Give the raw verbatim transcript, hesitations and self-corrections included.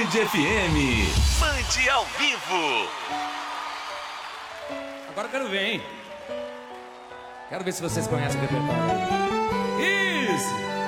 Band F M. Band ao vivo. Agora eu quero ver, hein? Quero ver se vocês conhecem o repertório. Isso!